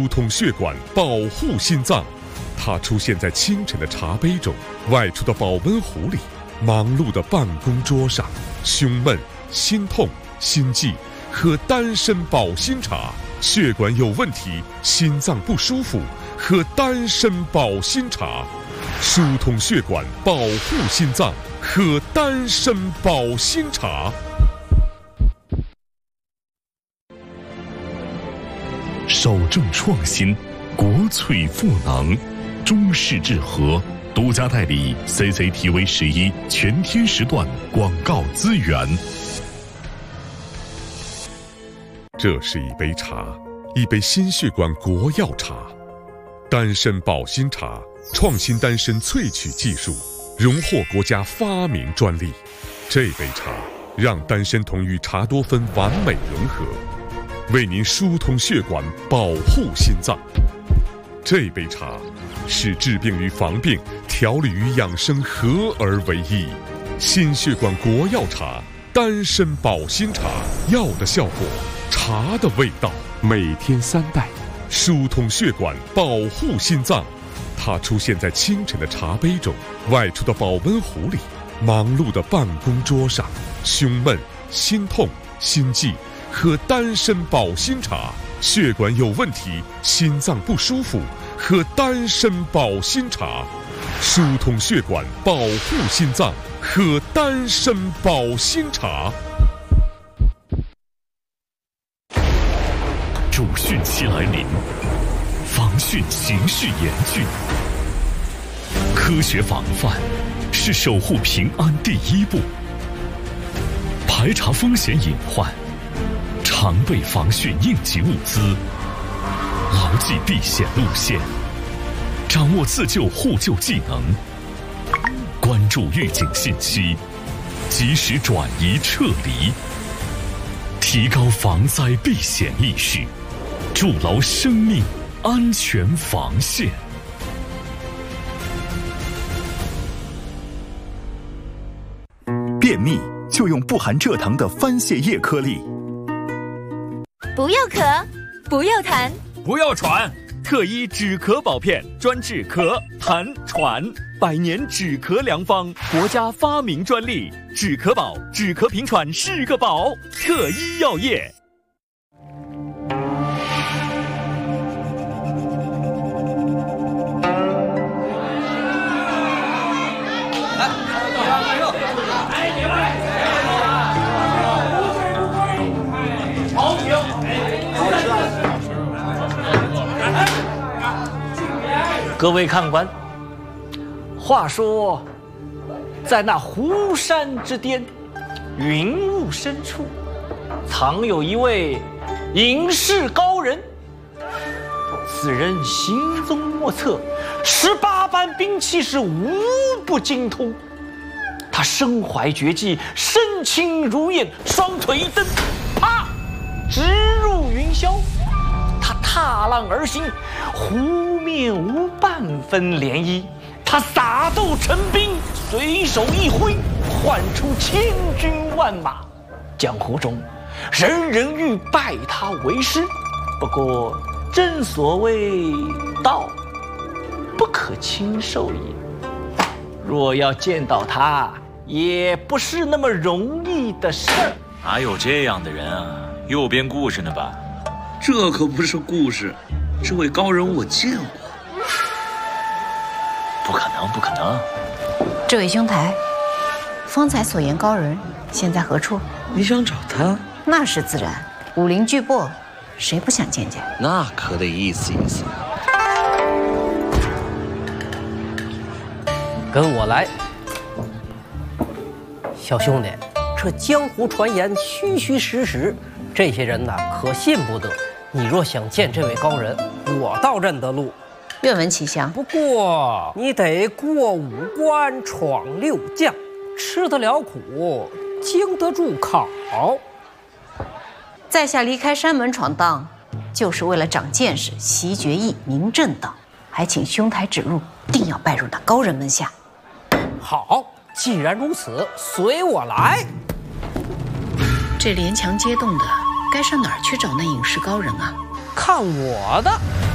通血管，保护心脏。它出现在清晨的茶杯中，外出的保温壶里，忙碌的办公桌上。胸闷、心痛、心悸，喝丹参保心茶；血管有问题，心脏不舒服，喝丹参保心茶。疏通血管，保护心脏，喝丹参保心茶。 守正创新，国粹赋能，中式制和独家代理 CCTV11全天时段广告资源。 这是一杯茶，一杯心血管国药茶，丹参保心茶，创新丹参萃取技术，荣获国家发明专利。这杯茶让丹参酮与茶多酚完美融合，为您疏通血管，保护心脏。这杯茶是治病与防病、调理与养生合而为一。心血管国药茶，丹参保心茶，药的效果，茶的味道，每天3袋，疏通血管，保护心脏。它出现在清晨的茶杯中，外出的保温壶里，忙碌的办公桌上。胸闷、心痛、心悸，喝丹参保心茶；血管有问题，心脏不舒服，喝丹参保心茶。疏通血管，保护心脏，喝丹参保心茶。 主汛期来临，防汛情绪严峻。科学防范是守护平安第一步，排查风险隐患，常备防汛应急物资，牢记避险路线，掌握自救互救技能，关注预警信息，及时转移撤离，提高防灾避险意识，筑牢生命安全防线。 便秘就用不含蔗糖的番泻叶颗粒。 不要咳，不要痰， 不要喘，特医止咳宝片，专治咳、痰、喘，100年止咳良方，国家发明专利。止咳宝，止咳平喘是个宝，特医药业。 各位看官，话说，在那湖山之巅，云雾深处，藏有一位隐士高人。此人行踪莫测，18般兵器是无不精通。他身怀绝技，身轻如燕，双腿一蹬，啪，直入云霄。他踏浪而行，湖面无半分涟漪。他撒豆成兵，随手一挥，唤出千军万马。江湖中，人人欲拜他为师。不过，正所谓道，不可轻受也。若要见到他，也不是那么容易的事儿。 哪有这样的人啊？又编故事呢吧？ 这可不是故事，这位高人我见过。 不可能，不可能！ 这位兄台，方才所言高人现在何处？ 你想找他？ 那是自然，武林巨擘，谁不想见见？ 那可得意思意思。 跟我来，小兄弟，这江湖传言虚虚实实，这些人呐可信不得。你若想见这位高人，我倒认得路。 愿闻其详。 不过你得过5关，闯6将，吃得了苦，经得住考。 在下离开山门闯荡，就是为了长见识、习决艺、明正道，还请兄台指路，定要拜入那高人门下。 好，既然如此，随我来。 这连墙接洞的，该上哪儿去找那隐士高人啊？ 看我的！